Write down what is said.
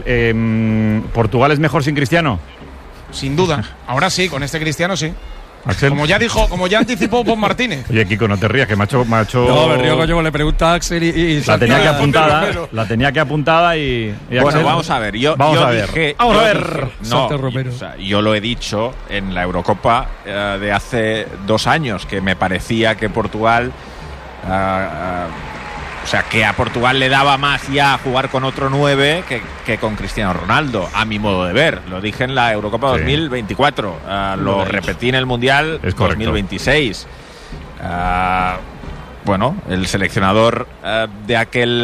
¿Portugal es mejor sin Cristiano? Sin duda. Ahora sí, con este Cristiano sí. Axel. Como ya anticipó Pon Martínez. Oye, Kiko, no te rías, que me ha hecho... No, me río, coño, le pregunta a Axel y la tenía que apuntada y bueno, Axel, vamos a ver. Yo dije, yo lo he dicho en la Eurocopa de hace 2 años, que me parecía que Portugal... o sea, que a Portugal le daba más ya jugar con otro 9 que con Cristiano Ronaldo, a mi modo de ver. Lo dije en la Eurocopa 2024. Lo repetí en el Mundial 2026. Bueno, el seleccionador de aquel